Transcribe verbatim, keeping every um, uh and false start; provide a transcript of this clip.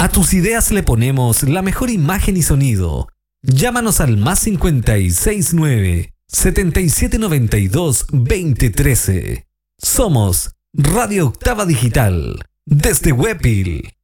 A tus ideas le ponemos la mejor imagen y sonido. Llámanos al más cincuenta y seis nueve, setenta y siete noventa y dos, veinte trece. Somos Radio Octava Digital, desde Huepil.